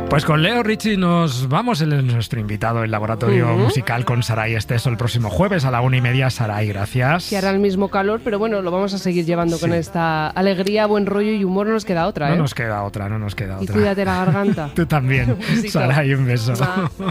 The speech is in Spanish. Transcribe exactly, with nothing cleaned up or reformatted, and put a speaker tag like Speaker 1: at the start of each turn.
Speaker 1: Pues con Leo Richie nos vamos, él es nuestro invitado, el laboratorio uh-huh. musical con Saray Esteso el próximo jueves a la una y media. Saray, gracias.
Speaker 2: Que hará el mismo calor, pero bueno, lo vamos a seguir llevando sí. con esta alegría, buen rollo y humor. No nos queda otra, ¿eh?
Speaker 1: No nos queda otra, no nos queda otra.
Speaker 2: Y cuídate la garganta.
Speaker 1: Tú también. Saray, un beso. Va.